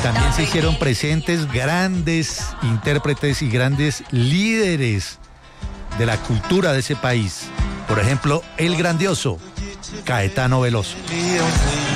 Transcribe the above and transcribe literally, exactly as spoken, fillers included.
también se hicieron presentes grandes intérpretes y grandes líderes de la cultura de ese país. Por ejemplo, el grandioso Caetano Veloso.